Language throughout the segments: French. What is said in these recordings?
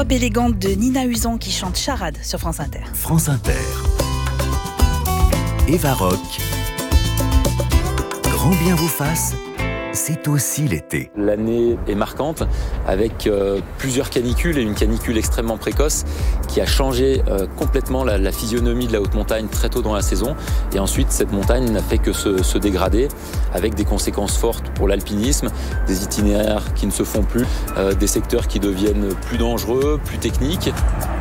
Robe élégante de Nina Usan qui chante Charade sur France Inter. France Inter. Eva Rock. Grand bien vous fasse, c'est aussi l'été. L'année est marquante avec plusieurs canicules et une canicule extrêmement précoce qui a changé complètement la physionomie de la haute montagne très tôt dans la saison. Et ensuite, cette montagne n'a fait que se dégrader avec des conséquences fortes pour l'alpinisme, des itinéraires qui ne se font plus, des secteurs qui deviennent plus dangereux, plus techniques.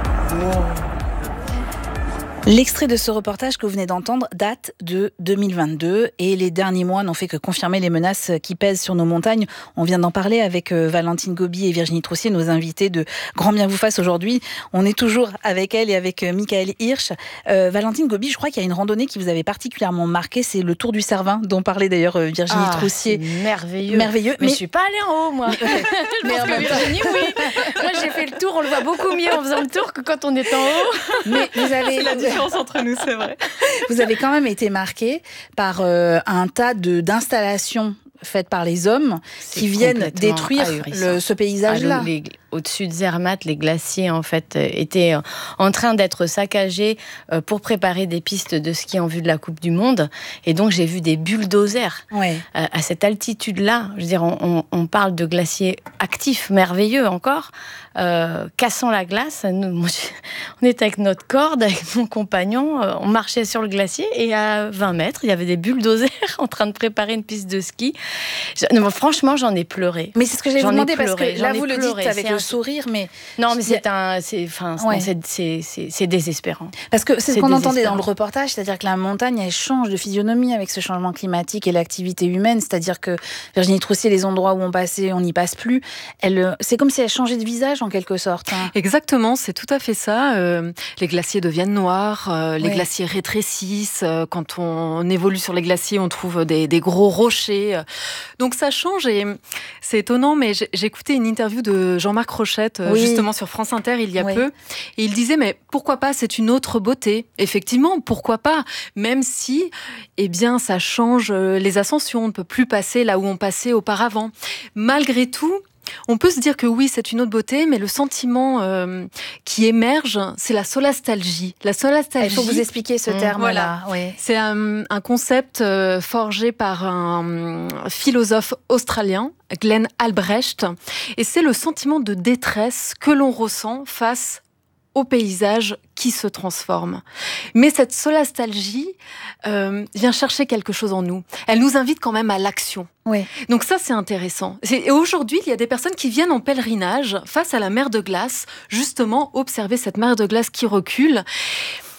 L'extrait de ce reportage que vous venez d'entendre date de 2022 et les derniers mois n'ont fait que confirmer les menaces qui pèsent sur nos montagnes. On vient d'en parler avec Valentine Gobi et Virginie Troussier, nos invités de Grand Bien vous fasse aujourd'hui. On est toujours avec elle et avec Michael Hirsch. Valentine Gobi, je crois qu'il y a une randonnée qui vous avait particulièrement marqué, c'est le Tour du Cervin, dont parlait d'ailleurs Virginie Troussier. Merveilleux. Mais je suis pas allée en haut, moi. Mais en même Virginie, oui. Moi, j'ai fait le tour, on le voit beaucoup mieux en faisant le tour que quand on est en haut. Mais vous avez... C'est la différence entre nous, c'est vrai. Vous avez quand même été marqué par un tas d'installations faites par les hommes qui viennent détruire ce paysage-là. Au-dessus de Zermatt, les glaciers en fait étaient en train d'être saccagés pour préparer des pistes de ski en vue de la Coupe du Monde. Et donc j'ai vu des bulldozers à cette altitude-là. Je veux dire, on parle de glaciers actifs, merveilleux encore, cassant la glace. On était avec notre corde, avec mon compagnon, on marchait sur le glacier et à 20 mètres, il y avait des bulldozers en train de préparer une piste de ski. Franchement, j'en ai pleuré. Mais c'est ce que j'allais vous demander parce que là, vous le dites avec le sourire, mais non, mais c'est désespérant. Parce que c'est ce qu'on entendait dans le reportage, c'est-à-dire que la montagne elle change de physionomie avec ce changement climatique et l'activité humaine, c'est-à-dire que Virginie Troussier, les endroits où on passait, on n'y passe plus. C'est comme si elle changeait de visage en quelque sorte. Exactement, c'est tout à fait ça. Les glaciers deviennent noirs, les glaciers rétrécissent. Quand on évolue sur les glaciers, on trouve des gros rochers. Donc ça change et c'est étonnant, mais j'ai écouté une interview de Jean-Marc Rochette, justement sur France Inter il y a peu, et il disait mais pourquoi pas, c'est une autre beauté. Effectivement, pourquoi pas, même si ça change les ascensions, on ne peut plus passer là où on passait auparavant. Malgré tout, on peut se dire que oui, c'est une autre beauté, mais le sentiment qui émerge, c'est la solastalgie. La solastalgie. Il faut vous expliquer ce terme-là. Voilà. C'est un concept forgé par un philosophe australien, Glenn Albrecht, et c'est le sentiment de détresse que l'on ressent face au paysage qui se transforme. Mais cette solastalgie vient chercher quelque chose en nous. Elle nous invite quand même à l'action. Oui. Donc ça, c'est intéressant. Et aujourd'hui, il y a des personnes qui viennent en pèlerinage face à la mer de glace, justement observer cette mer de glace qui recule. Pourquoi ?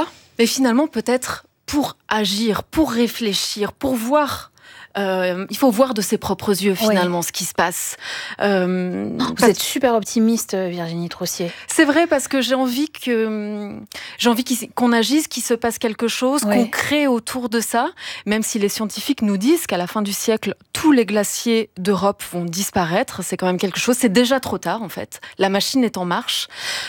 Mais finalement, peut-être pour agir, pour réfléchir, pour voir. Il faut voir de ses propres yeux finalement ce qui se passe. Vous êtes super optimiste, Virginie Troussier. C'est vrai parce que j'ai envie qu'on agisse, qu'il se passe quelque chose, qu'on crée autour de ça. Même si les scientifiques nous disent qu'à la fin du siècle, tous les glaciers d'Europe vont disparaître, c'est quand même quelque chose. C'est déjà trop tard en fait. La machine est en marche,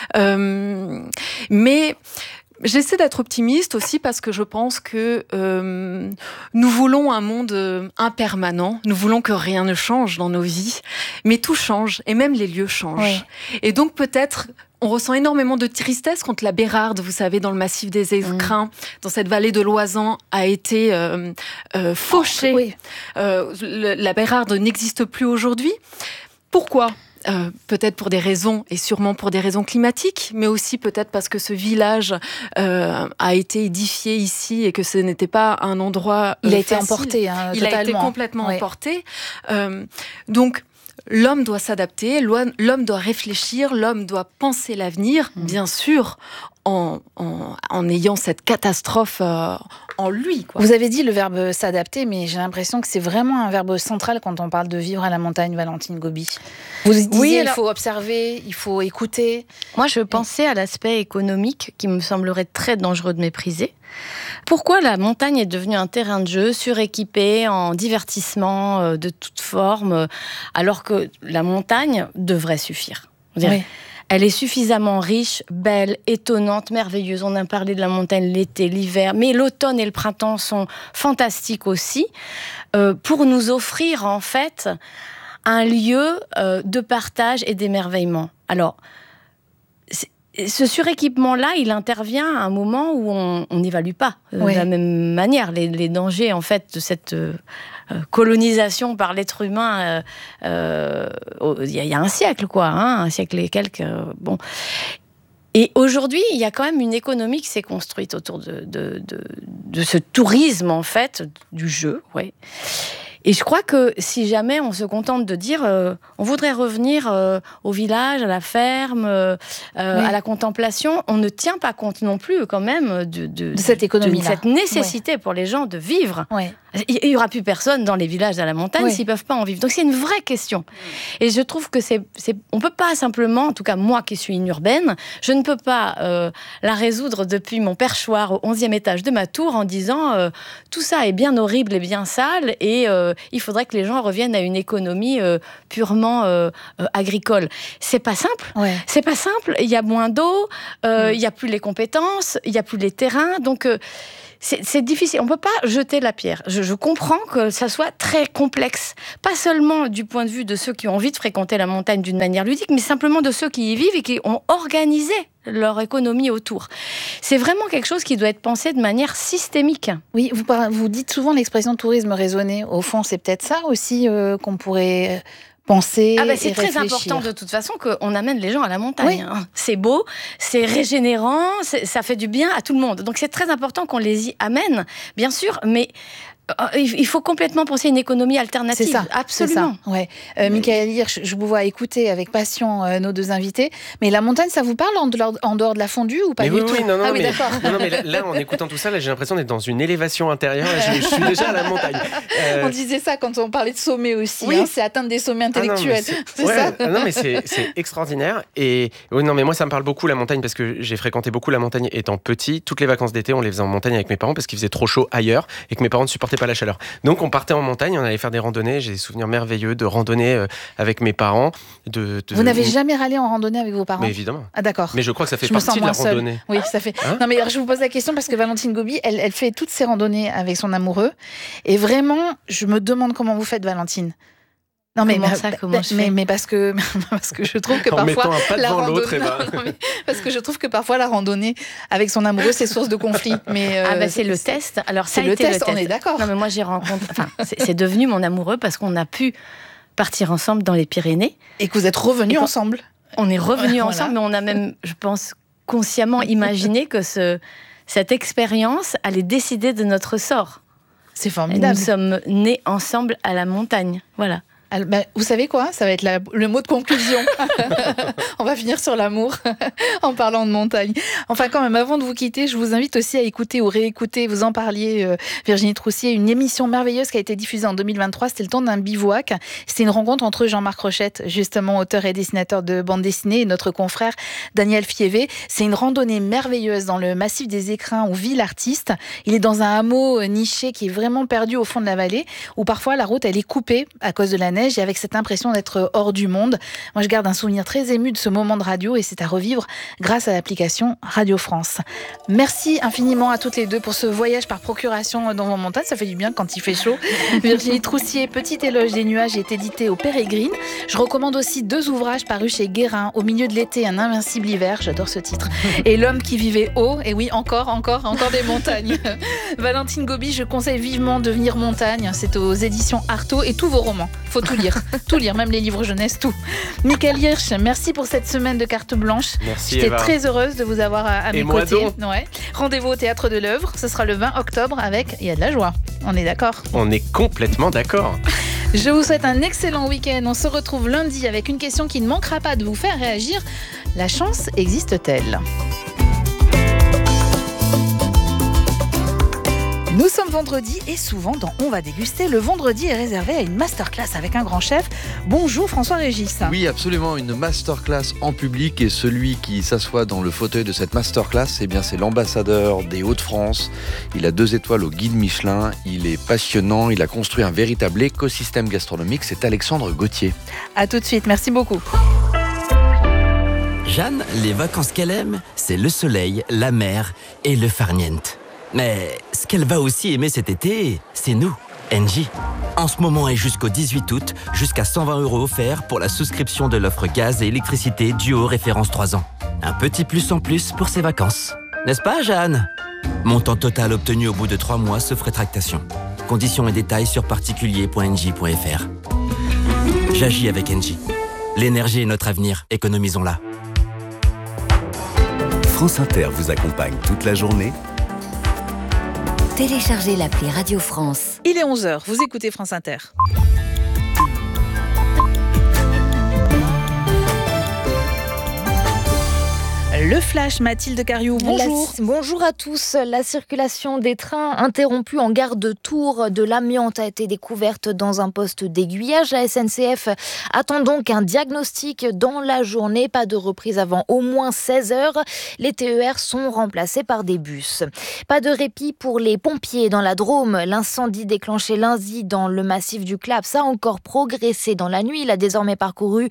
mais j'essaie d'être optimiste aussi parce que je pense que nous voulons un monde impermanent. Nous voulons que rien ne change dans nos vies. Mais tout change et même les lieux changent. Et donc peut-être on ressent énormément de tristesse quand la Bérarde, vous savez, dans le massif des Écrins, dans cette vallée de l'Oisans, a été fauchée. La Bérarde n'existe plus aujourd'hui. Pourquoi ? Peut-être pour des raisons, et sûrement pour des raisons climatiques, mais aussi peut-être parce que ce village a été édifié ici et que ce n'était pas un endroit Il a facile. été emporté, Il totalement. a été complètement emporté. Donc, l'homme doit s'adapter, l'homme doit réfléchir, l'homme doit penser l'avenir, bien sûr, en ayant cette catastrophe en lui. Quoi. Vous avez dit le verbe s'adapter, mais j'ai l'impression que c'est vraiment un verbe central quand on parle de vivre à la montagne, Valentine Gobi. Vous disiez il faut observer, il faut écouter. Moi, je pensais à l'aspect économique qui me semblerait très dangereux de mépriser. Pourquoi la montagne est devenue un terrain de jeu suréquipé en divertissement de toute forme, alors que la montagne devrait suffire. Elle est suffisamment riche, belle, étonnante, merveilleuse. On a parlé de la montagne l'été, l'hiver, mais l'automne et le printemps sont fantastiques aussi, pour nous offrir en fait un lieu de partage et d'émerveillement. Alors, ce suréquipement-là, il intervient à un moment où on n'évalue pas de la même manière les dangers en fait de cette colonisation par l'être humain. Il y a un siècle, un siècle et quelques. Bon. Et aujourd'hui, il y a quand même une économie qui s'est construite autour de ce tourisme en fait du jeu. Ouais. Et je crois que si jamais on se contente de dire on voudrait revenir au village, à la ferme, à la contemplation, on ne tient pas compte non plus quand même de cette économie-là. De cette nécessité pour les gens de vivre. Ouais. Il n'y aura plus personne dans les villages à la montagne s'ils ne peuvent pas en vivre. Donc c'est une vraie question. Et je trouve que on ne peut pas simplement, en tout cas moi qui suis une urbaine, je ne peux pas la résoudre depuis mon perchoir au 11e étage de ma tour en disant tout ça est bien horrible et bien sale et il faudrait que les gens reviennent à une économie purement agricole. C'est pas simple. Ouais. C'est pas simple. Il y a moins d'eau, il n'y a plus les compétences, il n'y a plus les terrains. Donc c'est difficile. On ne peut pas jeter la pierre. Je comprends que ça soit très complexe. Pas seulement du point de vue de ceux qui ont envie de fréquenter la montagne d'une manière ludique, mais simplement de ceux qui y vivent et qui ont organisé leur économie autour. C'est vraiment quelque chose qui doit être pensé de manière systémique. Oui, vous dites souvent l'expression tourisme raisonné. Au fond, c'est peut-être ça aussi qu'on pourrait penser c'est et très réfléchir. Important de toute façon qu'on amène les gens à la montagne. Oui. C'est beau, c'est régénérant, ça fait du bien à tout le monde. Donc c'est très important qu'on les y amène, bien sûr, mais il faut complètement penser une économie alternative. C'est ça, absolument. C'est ça. Ouais. Michael Hirsch, je vous vois écouter avec passion nos deux invités. Mais la montagne, ça vous parle en dehors de la fondue ou pas du tout? Oui, d'accord. Non, mais là, en écoutant tout ça, là, j'ai l'impression d'être dans une élévation intérieure. Je suis déjà à la montagne. On disait ça quand on parlait de sommets aussi. Oui. C'est atteindre des sommets intellectuels. C'est ça. Non, mais c'est extraordinaire. Et non, mais moi, ça me parle beaucoup la montagne parce que j'ai fréquenté beaucoup la montagne étant petit. Toutes les vacances d'été, on les faisait en montagne avec mes parents parce qu'il faisait trop chaud ailleurs et que mes parents ne supportaient pas la chaleur. Donc on partait en montagne, on allait faire des randonnées. J'ai des souvenirs merveilleux de randonnées avec mes parents. Vous n'avez jamais râlé en randonnée avec vos parents? Mais évidemment. Ah d'accord. Mais je crois que ça fait partie de la randonnée. Oui, ça fait. Non mais alors, je vous pose la question parce que Valentine Gobi, elle fait toutes ses randonnées avec son amoureux. Et vraiment, je me demande comment vous faites, Valentine. Non mais parce que je trouve que parfois parce que je trouve que parfois la randonnée avec son amoureux c'est source de conflit. Mais c'est le test. Alors c'est le test. On est d'accord. Non mais moi j'ai rencontré. C'est devenu mon amoureux parce qu'on a pu partir ensemble dans les Pyrénées et que vous êtes revenus ensemble. On est revenus ensemble, mais on a même, je pense, consciemment imaginé que cette expérience allait décider de notre sort. C'est formidable. Et nous sommes nés ensemble à la montagne. Voilà. Vous savez quoi? Ça va être le mot de conclusion. On va finir sur l'amour en parlant de montagne. Enfin, quand même, avant de vous quitter, je vous invite aussi à écouter ou réécouter, vous en parliez, Virginie Troussier, une émission merveilleuse qui a été diffusée en 2023. C'était le temps d'un bivouac. C'était une rencontre entre Jean-Marc Rochette, justement auteur et dessinateur de bande dessinée, et notre confrère Daniel Fievé. C'est une randonnée merveilleuse dans le massif des Écrins où vit l'artiste. Il est dans un hameau niché qui est vraiment perdu au fond de la vallée, où parfois la route elle est coupée à cause de la neige et avec cette impression d'être hors du monde. Moi, je garde un souvenir très ému de ce moment de radio et c'est à revivre grâce à l'application Radio France. Merci infiniment à toutes les deux pour ce voyage par procuration dans vos montagnes. Ça fait du bien quand il fait chaud. Virginie Troussier, Petit éloge des nuages, est édité au Pérégrine. Je recommande aussi 2 ouvrages parus chez Guérin, Au milieu de l'été, un invincible hiver. J'adore ce titre. Et L'homme qui vivait haut. Et oui, encore des montagnes. Valentine Gobi, je conseille vivement Devenir montagne. C'est aux éditions Artaud et tous vos romans. Faut tout lire. Tout lire, même les livres jeunesse, tout. Michael Hirsch, merci pour cette semaine de carte blanche. Merci. J'étais très heureuse de vous avoir à mes côtés. Ouais. Rendez-vous au Théâtre de l'Œuvre. Ce sera le 20 octobre avec Il y a de la joie. On est d'accord? On est complètement d'accord. Je vous souhaite un excellent week-end. On se retrouve lundi avec une question qui ne manquera pas de vous faire réagir. La chance existe-t-elle? Nous sommes vendredi et souvent dans On va déguster, le vendredi est réservé à une masterclass avec un grand chef. Bonjour François-Régis. Oui, absolument, une masterclass en public et celui qui s'assoit dans le fauteuil de cette masterclass, c'est l'ambassadeur des Hauts-de-France. Il a 2 étoiles au guide Michelin, il est passionnant, il a construit un véritable écosystème gastronomique, c'est Alexandre Gauthier. À tout de suite, merci beaucoup. Jeanne, les vacances qu'elle aime, c'est le soleil, la mer et le farniente. Mais ce qu'elle va aussi aimer cet été, c'est nous, Engie. En ce moment et jusqu'au 18 août, jusqu'à 120 € offerts pour la souscription de l'offre gaz et électricité duo référence 3 ans. Un petit plus en plus pour ses vacances. N'est-ce pas, Jeanne ? Montant total obtenu au bout de 3 mois sauf rétractation. Conditions et détails sur particulier.engie.fr. J'agis avec Engie. L'énergie est notre avenir, économisons-la. France Inter vous accompagne toute la journée. Téléchargez l'appli Radio France. Il est 11h, vous écoutez France Inter. Le flash, Mathilde Cariou, bonjour. Bonjour à tous. La circulation des trains interrompue en gare de Tours de l'amiante a été découverte dans un poste d'aiguillage. La SNCF attend donc un diagnostic dans la journée. Pas de reprise avant au moins 16 heures. Les TER sont remplacés par des bus. Pas de répit pour les pompiers dans la Drôme. L'incendie déclenché lundi dans le massif du Claps a encore progressé dans la nuit. Il a désormais parcouru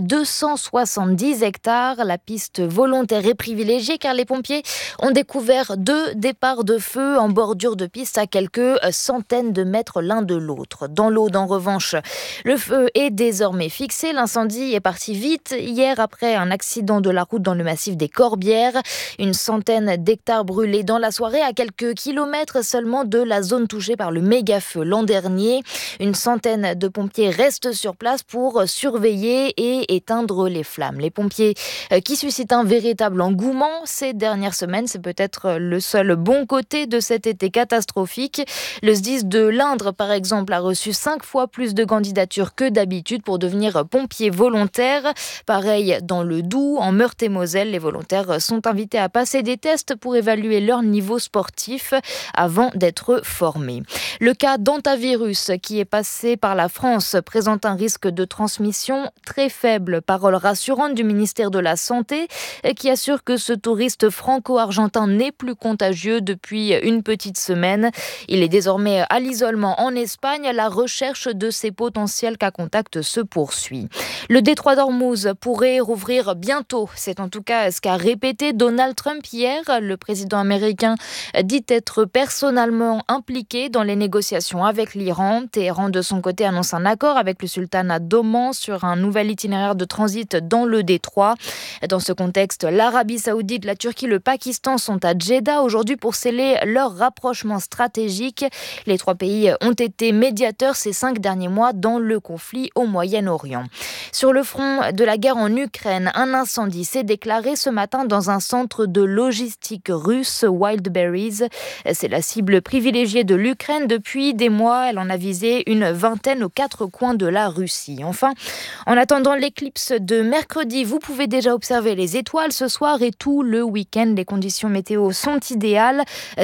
270 hectares. La piste volontaire est privilégiée car les pompiers ont découvert 2 départs de feu en bordure de piste à quelques centaines de mètres l'un de l'autre. Dans l'Aude, en revanche, le feu est désormais fixé. L'incendie est parti vite hier après un accident de la route dans le massif des Corbières. Une centaine d'hectares brûlés dans la soirée à quelques kilomètres seulement de la zone touchée par le méga-feu l'an dernier. Une centaine de pompiers restent sur place pour surveiller et éteindre les flammes. Les pompiers qui suscitent un véritable engouement ces dernières semaines, c'est peut-être le seul bon côté de cet été catastrophique. Le SDIS de l'Indre, par exemple, a reçu 5 fois plus de candidatures que d'habitude pour devenir pompier volontaire. Pareil dans le Doubs, en Meurthe-et-Moselle, les volontaires sont invités à passer des tests pour évaluer leur niveau sportif avant d'être formés. Le cas d'hantavirus qui est passé par la France présente un risque de transmission très faible. Parole rassurante du ministère de la Santé qui assure que ce touriste franco-argentin n'est plus contagieux depuis une petite semaine. Il est désormais à l'isolement en Espagne. La recherche de ses potentiels cas contacts se poursuit. Le détroit d'Ormuz pourrait rouvrir bientôt. C'est en tout cas ce qu'a répété Donald Trump hier. Le président américain dit être personnellement impliqué dans les négociations avec l'Iran. Téhéran, de son côté, annonce un accord avec le sultanat d'Oman sur un nouvel itinéraire de transit dans le détroit. Dans ce contexte, l'Arabie Saoudite, la Turquie, le Pakistan sont à Jeddah aujourd'hui pour sceller leur rapprochement stratégique. Les 3 pays ont été médiateurs ces 5 derniers mois dans le conflit au Moyen-Orient. Sur le front de la guerre en Ukraine, un incendie s'est déclaré ce matin dans un centre de logistique russe, Wildberries. C'est la cible privilégiée de l'Ukraine depuis des mois. Elle en a visé une vingtaine aux 4 coins de la Russie. Enfin, en attendant l'éclipse de mercredi, vous pouvez déjà observer les étoiles ce soir et tout le week-end. Les conditions météo sont idéales.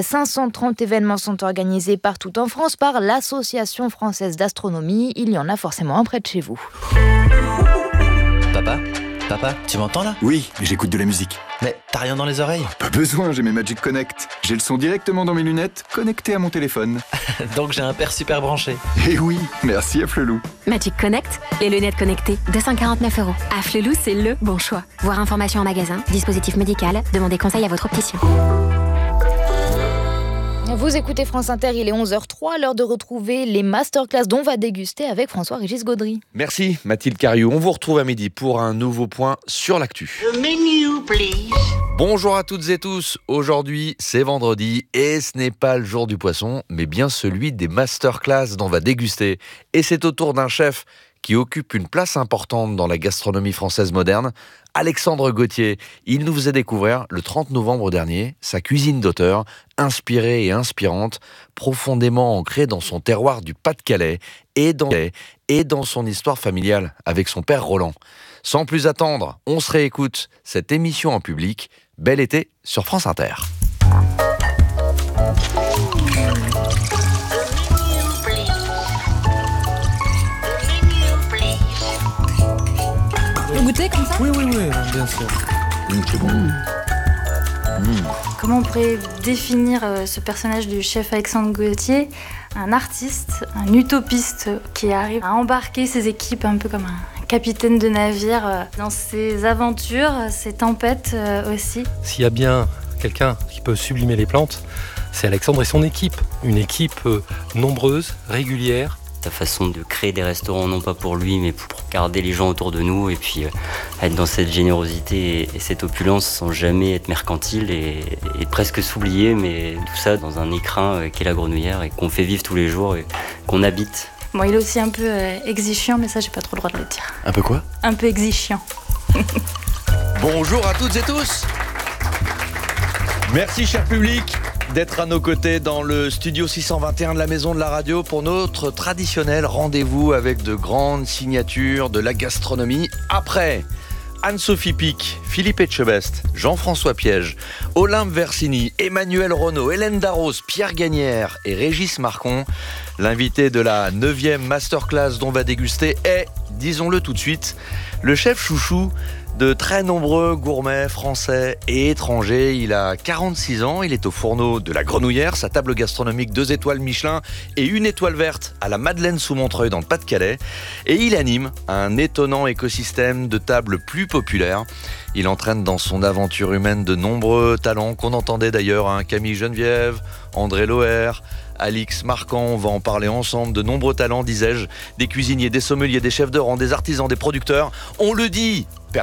530 événements sont organisés partout en France par l'Association française d'astronomie. Il y en a forcément un près de chez vous. Papa, tu m'entends là ? Oui, j'écoute de la musique. Mais t'as rien dans les oreilles ? Pas besoin, j'ai mes Magic Connect. J'ai le son directement dans mes lunettes, connecté à mon téléphone. Donc j'ai un père super branché. Eh oui, merci à Flelou. Magic Connect, les lunettes connectées, 249 €. À Flelou, c'est le bon choix. Voir information en magasin, dispositif médical, demandez conseil à votre opticien. Vous écoutez France Inter, il est 11h03, l'heure de retrouver les masterclass dont on va déguster avec François-Régis Gaudry. Merci Mathilde Cariou, on vous retrouve à midi pour un nouveau point sur l'actu. The menu, please. Bonjour à toutes et tous, aujourd'hui c'est vendredi et ce n'est pas le jour du poisson, mais bien celui des masterclass dont on va déguster. Et c'est au tour d'un chef qui occupe une place importante dans la gastronomie française moderne, Alexandre Gauthier. Il nous faisait découvrir le 30 novembre dernier sa cuisine d'auteur, inspirée et inspirante, profondément ancrée dans son terroir du Pas-de-Calais et dans son histoire familiale avec son père Roland. Sans plus attendre, on se réécoute cette émission en public. Bel été sur France Inter. Goûter comme ça ? Oui, bien sûr. C'est bon. Comment on pourrait définir ce personnage du chef Alexandre Gauthier ? Un artiste, un utopiste qui arrive à embarquer ses équipes un peu comme un capitaine de navire dans ses aventures, ses tempêtes aussi. S'il y a bien quelqu'un qui peut sublimer les plantes, c'est Alexandre et son équipe. Une équipe nombreuse, régulière, sa façon de créer des restaurants, non pas pour lui, mais pour garder les gens autour de nous, et puis être dans cette générosité et cette opulence sans jamais être mercantile et presque s'oublier, mais tout ça dans un écrin qu'est la Grenouillère et qu'on fait vivre tous les jours et qu'on habite. Bon, il est aussi un peu exigeant, mais ça, j'ai pas trop le droit de le dire. Un peu quoi ? Un peu exigeant. Bonjour à toutes et tous. Merci, cher public, d'être à nos côtés dans le studio 621 de la Maison de la Radio pour notre traditionnel rendez-vous avec de grandes signatures de la gastronomie. Après Anne-Sophie Pic, Philippe Etchebest, Jean-François Piège, Olympe Versini, Emmanuel Renaud, Hélène Darros, Pierre Gagnère et Régis Marcon, l'invité de la 9e masterclass dont va déguster est, disons-le tout de suite, le chef chouchou de très nombreux gourmets français et étrangers. Il a 46 ans, il est au fourneau de la Grenouillère, sa table gastronomique 2 étoiles Michelin et 1 étoile verte à la Madeleine sous Montreuil dans le Pas-de-Calais. Et il anime un étonnant écosystème de tables plus populaires. Il entraîne dans son aventure humaine de nombreux talents qu'on entendait d'ailleurs, Camille Geneviève, André Loher, Alix Marquand, on va en parler ensemble, de nombreux talents, disais-je, des cuisiniers, des sommeliers, des chefs de rang, des artisans, des producteurs. On le dit,